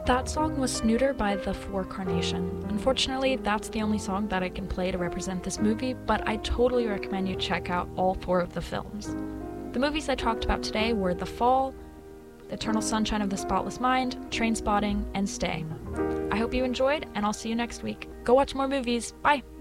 That song was Snooter by The Four Carnation. Unfortunately, that's the only song that I can play to represent this movie, but I totally recommend you check out all 4 of the films. The movies I talked about today were The Fall, The Eternal Sunshine of the Spotless Mind, Trainspotting, and Stay. I hope you enjoyed, and I'll see you next week. Go watch more movies. Bye!